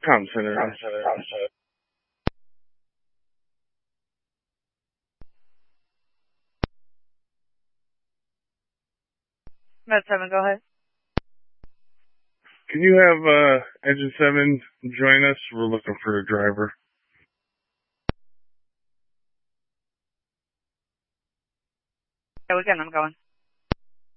Com center. Med 7, go ahead. Can you have Engine 7 join us? We're looking for a driver. Yeah, we can. I'm going.